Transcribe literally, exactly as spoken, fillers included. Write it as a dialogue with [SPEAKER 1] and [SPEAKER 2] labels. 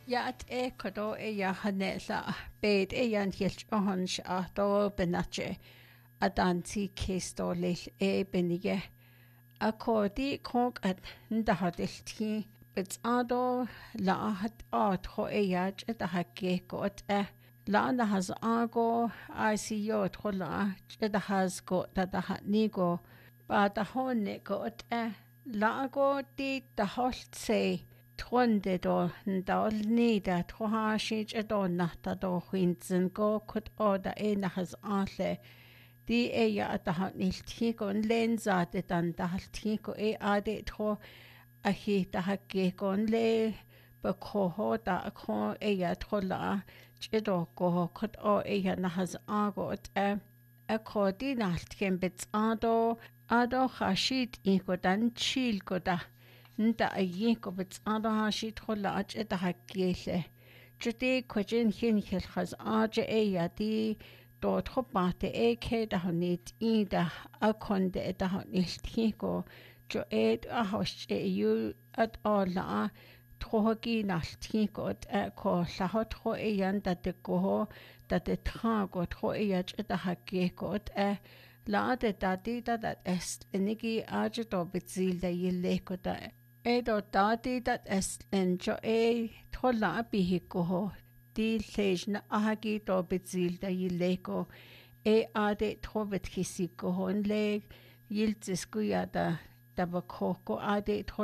[SPEAKER 1] Yaat e kodo e yahanela bed e yan hilt ohon shato benache adanti kesto lil e benige akodi konk at ndahadilti bits ado la hat at ho e yach et hakke got e la na has ago I see yo trola et has got da da nigo ba da honne got e la go di da holt se Tronde do ndal nida troha shich edon nata do hinzen go kut oda e na has anle di e ya ataha nil tiko lenza de dan dal tiko e ade tro a hi ta hakke kon le ba ko ho da ko e ya trola chido go kut o e ya na has agot e a ko di nalt ken bits ado ado khashit i ko dan chil ko da Nda a yinko bits anda ha shi trolla ach et ha gele. Jute kwajin hin hil khaz aje e ya di do tropate e ke da honit i da a konde et da honit hiko jo et a hosh e yu at alla trogi nal tiko et a ko la hot ho e yan da de go da de trago tro e ya et da ha geko et la de da di da da est enigi aje do bitzil da yille ko da Edo dati dat est enjo e trolla bihiko ho di lejna ahagi do bitzil da yileko e ade trobet hisiko hon le yiltzisku ya da da bakoko ade